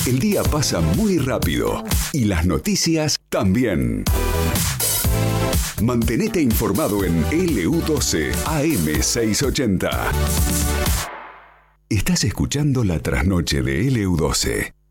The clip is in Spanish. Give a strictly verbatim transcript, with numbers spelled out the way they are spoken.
El día pasa muy rápido y las noticias también. Mantenete informado en L U doce A M seiscientos ochenta. Estás escuchando la trasnoche de L U doce.